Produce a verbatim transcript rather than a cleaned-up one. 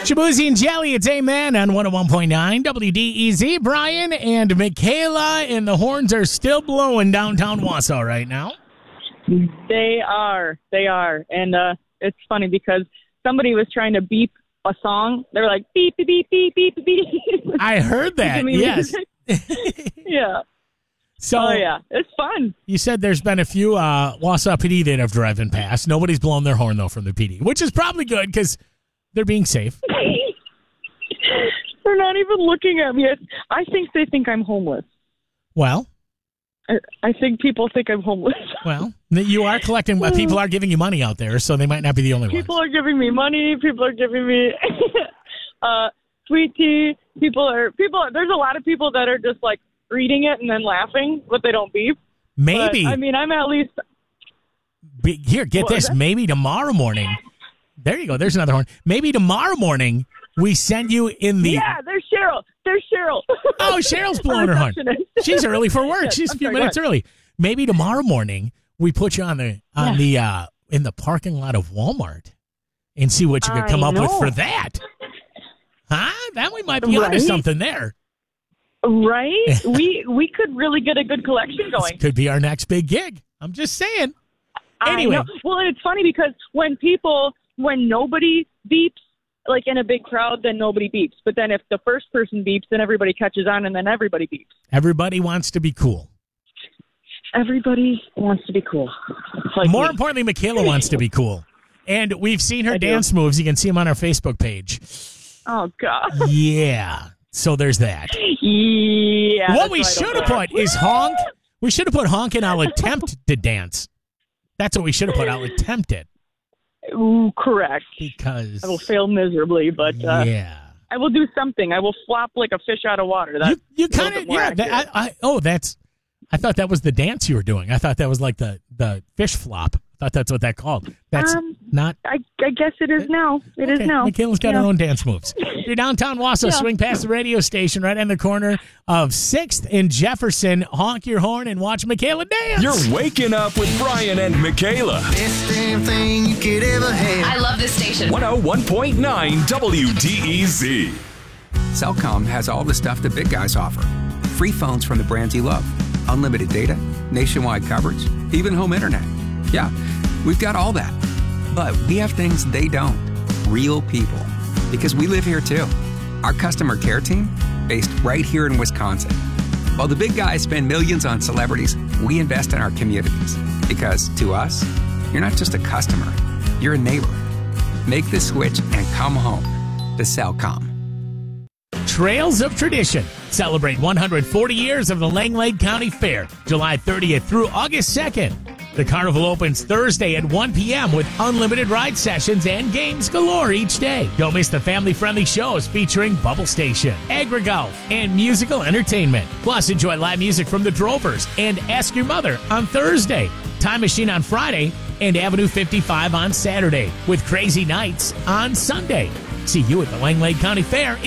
Shabuzi and Jelly, it's Amen on one oh one point nine W D E Z. Brian and Michaela, and the horns are still blowing downtown Wausau right now. They are. They are. And uh, it's funny because somebody was trying to beep a song. They were like, beep, beep, beep, beep, beep, beep. I heard that, yes. Yeah. So, oh, yeah. It's fun. You said there's been a few uh, Wausau P D that have driven past. Nobody's blown their horn, though, from the P D, which is probably good because they're being safe. They're not even looking at me. I think they think I'm homeless. Well, I, I think people think I'm homeless. Well, you are collecting. People are giving you money out there, so they might not be the only people ones. People are giving me money. People are giving me uh, sweet tea. People are people. There's a lot of people that are just like reading it and then laughing, but they don't beep. Maybe. But, I mean, I'm at least. Be, here, get what, this. Maybe tomorrow morning. There you go. There's another horn. Maybe tomorrow morning we send you in the. Yeah, there's Cheryl. There's Cheryl. Oh, Cheryl's blowing her horn. She's early for work. Yes, She's a I'm few sorry, minutes early. Maybe tomorrow morning we put you on the on yeah. the uh, in the parking lot of Walmart and see what you could come I up know. with for that. Huh? That we might be Right? onto something there. Right? we we could really get a good collection going. This could be our next big gig. I'm just saying. Anyway. I know. Well, and it's funny because when people, when nobody beeps, like in a big crowd, then nobody beeps. But then if the first person beeps, then everybody catches on and then everybody beeps. Everybody wants to be cool. Everybody wants to be cool. Like More me. importantly, Michaela wants to be cool. And we've seen her I dance do. moves. You can see them on our Facebook page. Oh, God. Yeah. So there's that. Yeah. What we right should have over put is honk. We should have put honk and I'll attempt to dance. That's what we should have put. I'll attempt it. Ooh, correct. Because. I will fail miserably, but uh, yeah. I will do something. I will flop like a fish out of water. That's you you kind of, yeah. That, I, I, oh, that's, I thought that was the dance you were doing. I thought that was like the, the fish flop. I thought that's what that called. That's um, not. I, I guess it is now. It okay. is now. Michaela's got yeah. her own dance moves. You're downtown Wausau. Yeah. Swing past the radio station right on the corner of sixth and Jefferson. Honk your horn and watch Michaela dance. You're waking up with Brian and Michaela. Best damn thing you could ever have. I love this station. one oh one point nine W D E Z. Cellcom has all the stuff the big guys offer. Free phones from the brands you love. Unlimited data, nationwide coverage, even home internet. Yeah, we've got all that. But we have things they don't. Real people. Because we live here too. Our customer care team, based right here in Wisconsin. While the big guys spend millions on celebrities, we invest in our communities. Because to us, you're not just a customer, you're a neighbor. Make the switch and come home to Cellcom. Trails of Tradition. Celebrate one hundred forty years of the Langlade County Fair, July thirtieth through August second. The carnival opens Thursday at one p.m. with unlimited ride sessions and games galore each day. Don't miss the family-friendly shows featuring Bubble Station, Agri-Golf, and musical entertainment. Plus, enjoy live music from the Drovers and Ask Your Mother on Thursday, Time Machine on Friday, and Avenue fifty-five on Saturday, with Crazy Nights on Sunday. See you at the Langlade County Fair